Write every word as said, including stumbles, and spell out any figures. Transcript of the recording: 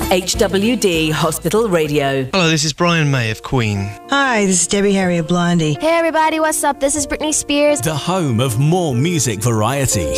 H W D Hospital Radio. Hello, this is Brian May of Queen. Hi, this is Debbie Harry of Blondie. Hey everybody, what's up? This is Britney Spears. The home of more music variety.